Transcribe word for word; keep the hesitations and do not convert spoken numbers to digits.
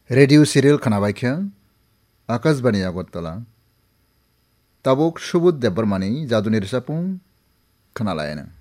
radio serial खोनाबायखा Akashvani Agartala Tabuk Subud দেববর্মানি জাদুনি রিসাপুং खोनालायानो